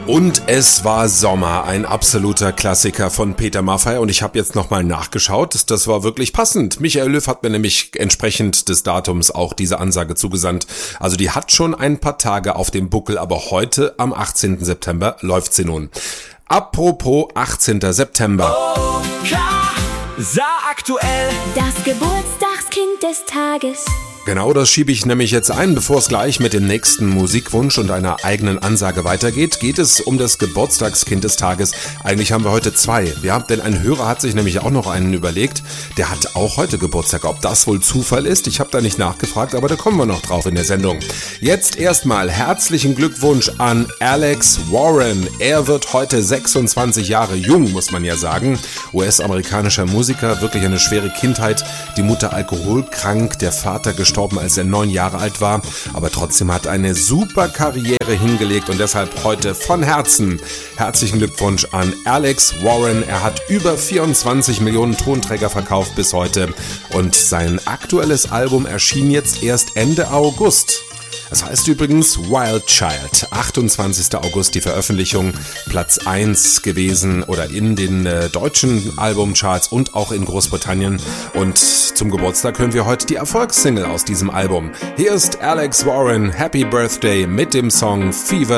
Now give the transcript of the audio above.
Und es war Sommer, ein absoluter Klassiker von Peter Maffay und ich habe jetzt nochmal nachgeschaut, das war wirklich passend. Michael Löw hat mir nämlich entsprechend des Datums auch diese Ansage zugesandt. Also die hat schon ein paar Tage auf dem Buckel, aber heute am 18. September läuft sie nun. Apropos 18. September. Sah aktuell. Das Geburtstagskind des Tages. Genau, das schiebe ich nämlich jetzt ein, bevor es gleich mit dem nächsten Musikwunsch und einer eigenen Ansage weitergeht. Geht es um das Geburtstagskind des Tages. Eigentlich haben wir heute zwei. Ja, denn ein Hörer hat sich nämlich auch noch einen überlegt. Der hat auch heute Geburtstag. Ob das wohl Zufall ist? Ich habe da nicht nachgefragt, aber da kommen wir noch drauf in der Sendung. Jetzt erstmal herzlichen Glückwunsch an Alex Warren. Er wird heute 26 Jahre jung, muss man ja sagen. US-amerikanischer Musiker, wirklich eine schwere Kindheit. Die Mutter alkoholkrank, der Vater gestorben, als er 9 Jahre alt war, aber trotzdem hat eine super Karriere hingelegt und deshalb heute von Herzen herzlichen Glückwunsch an Alex Warren. Er hat über 24 Millionen Tonträger verkauft bis heute und sein aktuelles Album erschien jetzt erst Ende August. Das heißt übrigens Wild Child. 28. August die Veröffentlichung, Platz 1 gewesen oder in den deutschen Albumcharts und auch in Großbritannien. Und zum Geburtstag hören wir heute die Erfolgssingle aus diesem Album. Hier ist Alex Warren, Happy Birthday mit dem Song Fever.